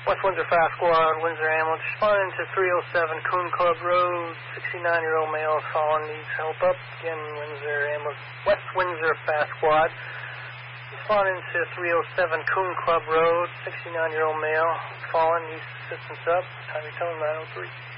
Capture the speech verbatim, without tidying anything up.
West Windsor Fire Squad, Windsor Ambulance, responding to three oh seven Coon Club Road. sixty-nine-year-old male fallen, needs help up. Again, Windsor Ambulance, West Windsor Fire Squad, responding to three oh seven Coon Club Road. sixty-nine-year-old male fallen, needs assistance up. Time to tell him nine oh three.